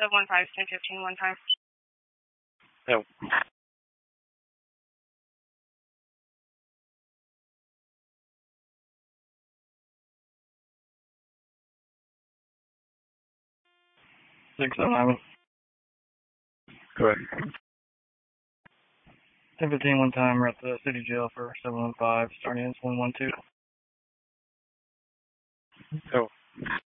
715, 1015, one time. No. Six, 7, correct. 1015, one time. We're at the city jail for 715, starting as 112. Oh.